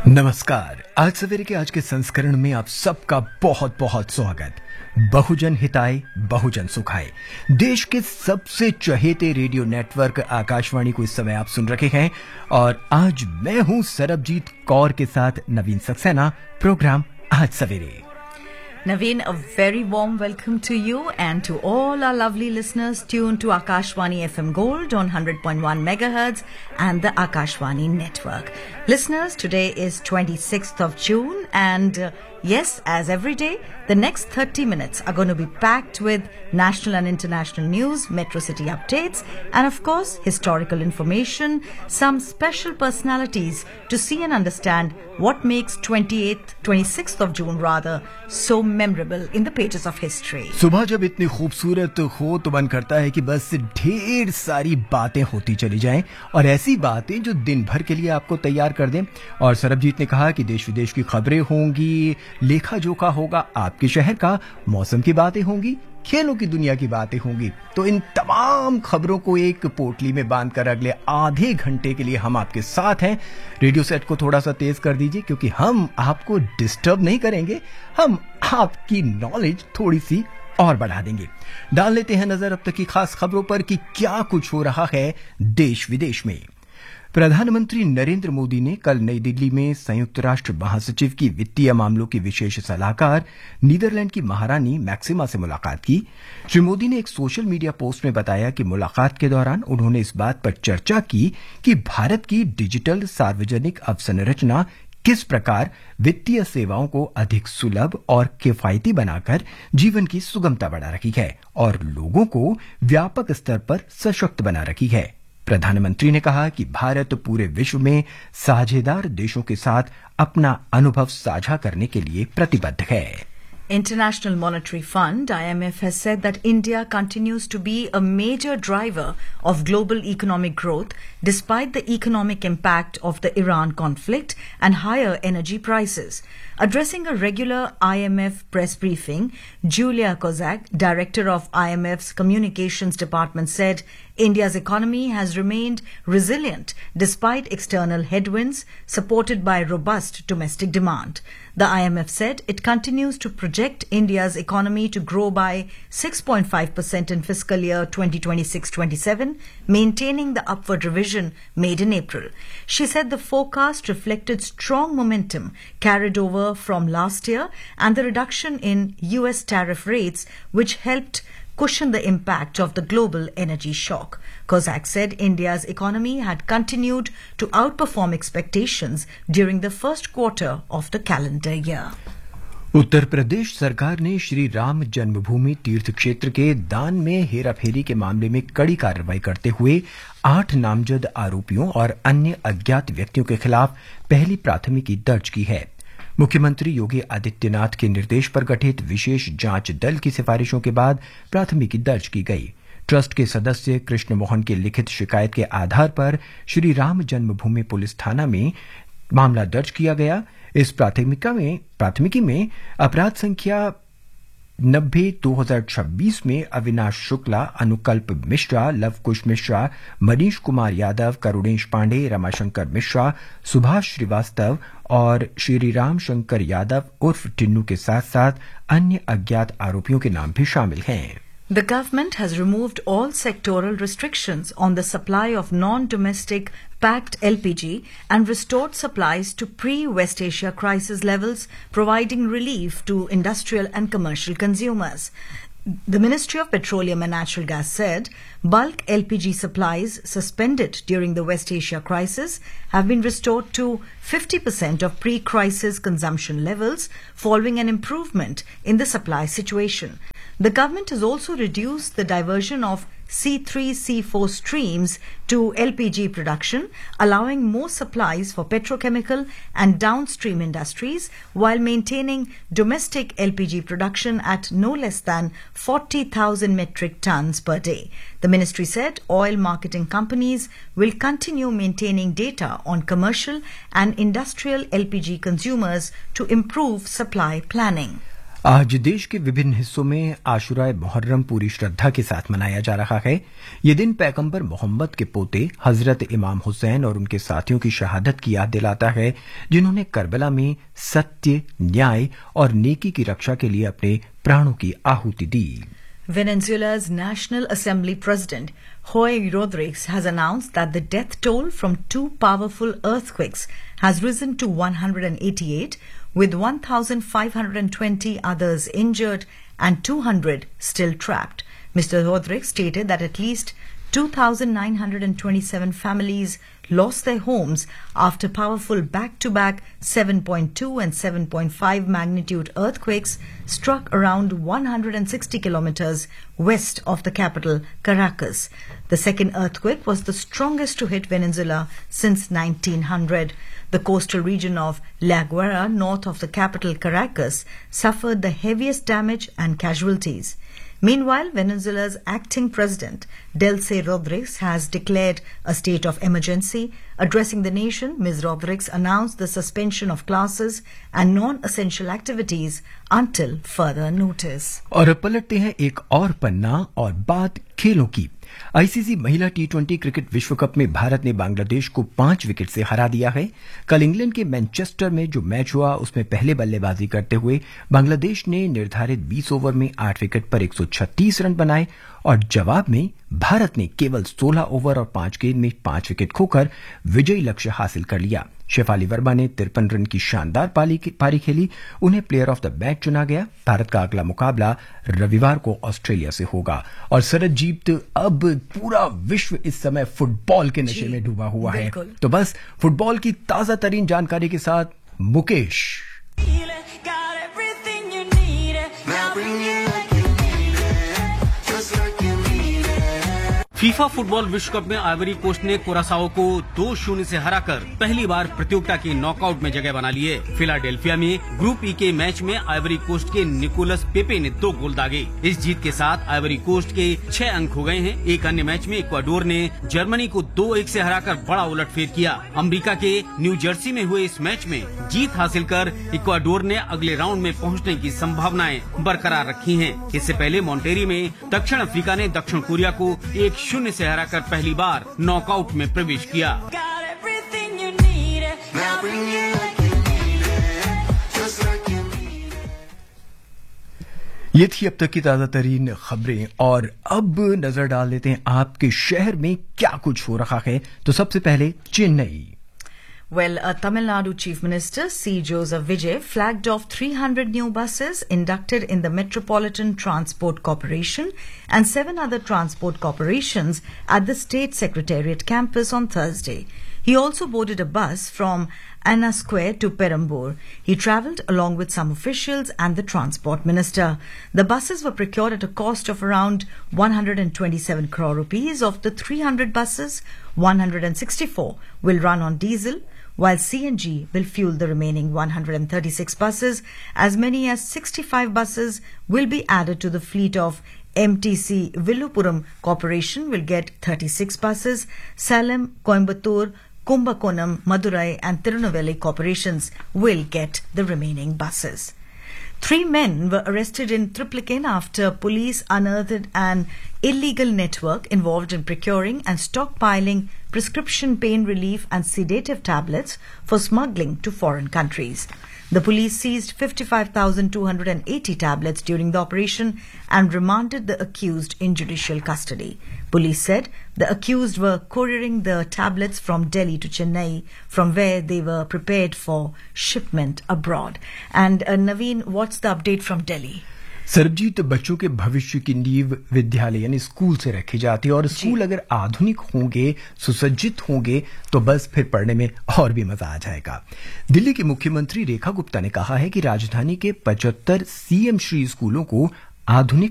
नमस्कार। आज सवेरे के आज के संस्करण में आप सबका बहुत बहुत स्वागत। बहुजन हिताय बहुजन सुखाय, देश के सबसे चहेते रेडियो नेटवर्क आकाशवाणी को इस समय आप सुन रहे हैं और आज मैं हूं सरबजीत कौर के साथ नवीन सक्सेना। प्रोग्राम आज सवेरे। Naveen, a very warm welcome to you and to all our lovely listeners tuned to Akashvani FM Gold on 100.1 megahertz and the Akashvani network. Listeners, today is 26th of June and yes, as every day, the next 30 minutes are going to be packed with national and international news, metro city updates, and of course, historical information, some special personalities to see and understand what makes 26th of June rather, so memorable in the pages of history. सुबह जब इतनी खूबसूरत हो तो मन करता है कि बस ढेर सारी बातें होती चली जाएं और ऐसी बातें जो दिन भर के लिए आपको तैयार कर दें। और सरबजीत ने कहा कि देश विदेश की खबरें होंगी, लेखा जोखा होगा आपके शहर का, मौसम की बातें होंगी, खेलों की दुनिया की बातें होंगी। तो इन तमाम खबरों को एक पोटली में बांधकर अगले आधे घंटे के लिए हम आपके साथ हैं। रेडियो सेट को थोड़ा सा तेज कर दीजिए क्योंकि हम आपको डिस्टर्ब नहीं करेंगे, हम आपकी नॉलेज थोड़ी सी और बढ़ा देंगे। डाल लेते हैं नजर अब तक की खास खबरों पर कि क्या कुछ हो रहा है देश विदेश में। प्रधानमंत्री नरेंद्र मोदी ने कल नई दिल्ली में संयुक्त राष्ट्र महासचिव की वित्तीय मामलों की विशेष सलाहकार नीदरलैंड की महारानी मैक्सिमा से मुलाकात की। श्री मोदी ने एक सोशल मीडिया पोस्ट में बताया कि मुलाकात के दौरान उन्होंने इस बात पर चर्चा की कि भारत की डिजिटल सार्वजनिक अवसंरचना किस प्रकार वित्तीय सेवाओं को अधिक सुलभ और किफायती बनाकर जीवन की सुगमता बढ़ा रखी है और लोगों को व्यापक स्तर पर सशक्त बना रखी है। प्रधानमंत्री ने कहा कि भारत पूरे विश्व में साझेदार देशों के साथ अपना अनुभव साझा करने के लिए प्रतिबद्ध है। International Monetary Fund, IMF, has said that India continues to be a major driver of global economic growth despite the economic impact of the Iran conflict and higher energy prices. Addressing a regular IMF press briefing, Julia Kozak, director of IMF's communications department, said India's economy has remained resilient despite external headwinds, supported by robust domestic demand. The IMF said it continues to project India's economy to grow by 6.5% in fiscal year 2026-27, maintaining the upward revision made in April. She said the forecast reflected strong momentum carried over from last year and the reduction in US tariff rates, which helped cushion the impact of the global energy shock. Kozak said India's economy had continued to outperform expectations during the first quarter of the calendar year. Uttar Pradesh सरकार ने श्री राम जन्मभूमि तीर्थ क्षेत्र के दान में हेराफेरी के मामले में कड़ी कार्रवाई करते हुए 8 नामजद आरोपियों और अन्य अज्ञात व्यक्तियों के खिलाफ पहली प्राथमिकी दर्ज की है। मुख्यमंत्री योगी आदित्यनाथ के निर्देश पर गठित विशेष जांच दल की सिफारिशों के बाद प्राथमिकी दर्ज की गई। ट्रस्ट के सदस्य कृष्ण मोहन की लिखित शिकायत के आधार पर श्री राम जन्मभूमि पुलिस थाना में मामला दर्ज किया गया। इस प्राथमिकी में अपराध संख्या 90/2026 में अविनाश शुक्ला, अनुकल्प मिश्रा, लवकुश मिश्रा, मनीष कुमार यादव, करुणेश पांडे, रमाशंकर मिश्रा, सुभाष श्रीवास्तव और श्री राम शंकर यादव उर्फ टिन्नू के साथ साथ अन्य अज्ञात आरोपियों के नाम भी शामिल हैं। The government has removed all sectoral restrictions on the supply of non-domestic packed LPG and restored supplies to pre-West Asia crisis levels, providing relief to industrial and commercial consumers. The Ministry of Petroleum and Natural Gas said bulk LPG supplies suspended during the West Asia crisis have been restored to 50% of pre-crisis consumption levels following an improvement in the supply situation. The government has also reduced the diversion of C3, C4 streams to LPG production, allowing more supplies for petrochemical and downstream industries while maintaining domestic LPG production at no less than 40,000 metric tons per day. The ministry said oil marketing companies will continue maintaining data on commercial and industrial LPG consumers to improve supply planning. आज देश के विभिन्न हिस्सों में आशुराए मुहर्रम पूरी श्रद्धा के साथ मनाया जा रहा है। ये दिन पैगंबर मोहम्मद के पोते हजरत इमाम हुसैन और उनके साथियों की शहादत की याद दिलाता है, जिन्होंने करबला में सत्य, न्याय और नेकी की रक्षा के लिए अपने प्राणों की आहुति दी। Venezuela's National Assembly President Jorge Rodriguez has announced that the death toll from two powerful earthquakes has risen to 188, with 1,520 others injured and 200 still trapped. Mr. Rodriguez stated that at least 2,927 families lost their homes after powerful back-to-back 7.2 and 7.5 magnitude earthquakes struck around 160 kilometers west of the capital, Caracas. The second earthquake was the strongest to hit Venezuela since 1900. The coastal region of La Guaira, north of the capital, Caracas, suffered the heaviest damage and casualties. Meanwhile, Venezuela's acting president, Delcy Rodriguez, has declared a state of emergency. Addressing the nation, Ms. Rodriguez announced the suspension of classes and non-essential activities until further notice. और अब पलटते हैं एक और पन्ना और बात खेलों की। ICC महिला टी20 क्रिकेट विश्व कप में भारत ने बांग्लादेश को 5 विकेट से हरा दिया है। कल इंग्लैंड के मैनचेस्टर में जो मैच हुआ उसमें पहले बल्लेबाजी करते हुए बांग्लादेश ने निर्धारित 20 ओवर में 8 विकेट पर 136 रन बनाए और जवाब में भारत ने केवल 16 ओवर और 5 गेंद में 5 विकेट खोकर विजयी लक्ष्य हासिल कर लिया। शेफाली वर्मा ने 53 रन की शानदार पारी खेली, उन्हें प्लेयर ऑफ द मैच चुना गया। भारत का अगला मुकाबला रविवार को ऑस्ट्रेलिया से होगा। और सरजीत, अब पूरा विश्व इस समय फुटबॉल के नशे में डूबा हुआ है, तो बस फुटबॉल की ताजा तरीन जानकारी के साथ मुकेश। फीफा फुटबॉल विश्व कप में आइवरी कोस्ट ने कुरासाओ को 2-0 से हराकर पहली बार प्रतियोगिता के नॉकआउट में जगह बना ली है। फिलाडेल्फिया में ग्रुप ई के मैच में आइवरी कोस्ट के निकोलस पेपे ने 2 गोल दागे। इस जीत के साथ आइवरी कोस्ट के 6 अंक हो गए हैं। एक अन्य मैच में इक्वाडोर ने जर्मनी को 2-1 से हराकर बड़ा उलटफेर किया। अमेरिका के न्यू जर्सी में हुए इस मैच में जीत हासिल कर इक्वाडोर ने अगले राउंड में पहुंचने की संभावनाएं बरकरार रखी हैं। इससे पहले मॉन्टेरी में दक्षिण अफ्रीका ने दक्षिण कोरिया को 1-0 से हराकर पहली बार नॉकआउट में प्रवेश किया। ये थी अब तक की ताजा तरीन खबरें और अब नजर डाल लेते हैं आपके शहर में क्या कुछ हो रहा है। तो सबसे पहले Chennai. Well, Tamil Nadu Chief Minister C. Joseph Vijay flagged off 300 new buses inducted in the Metropolitan Transport Corporation and 7 other transport corporations at the State Secretariat campus on Thursday. He also boarded a bus from Anna Square to Perambur. He travelled along with some officials and the Transport Minister. The buses were procured at a cost of around 127 crore rupees. Of the 300 buses, 164 will run on diesel, while CNG will fuel the remaining 136 buses. As many as 65 buses will be added to the fleet of MTC Villupuram Corporation will get 36 buses. Salem, Coimbatore, Kumbakonam, Madurai and Tirunelveli corporations will get the remaining buses. 3 men were arrested in Triplicane after police unearthed an illegal network involved in procuring and stockpiling prescription pain relief and sedative tablets for smuggling to foreign countries. The police seized 55,280 tablets during the operation and remanded the accused in judicial custody. Police said the accused were couriering the tablets from Delhi to Chennai, from where they were prepared for shipment abroad. And Naveen, what's the update from Delhi? Sarabjit, बच्चों के भविष्य की नींव विद्यालय यानी school से रखी जाती है और स्कूल अगर आधुनिक होंगे, सुसज्जित होंगे तो बस फिर पढ़ने में और भी मजा आ जाएगा। दिल्ली की मुख्यमंत्री रेखा गुप्ता ने कहा है कि राजधानी के 75 सीएम श्री स्कूलों को आधुनिक